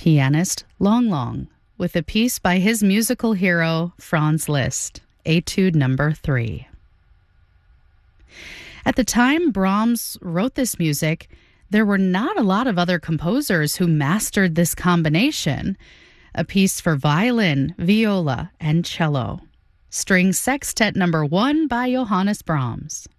pianist Long Long, with a piece by his musical hero Franz Liszt, Etude Number 3. At the time Brahms wrote this music, there were not a lot of other composers who mastered this combination, a piece for violin, viola, and cello. String Sextet Number 1 by Johannes Brahms.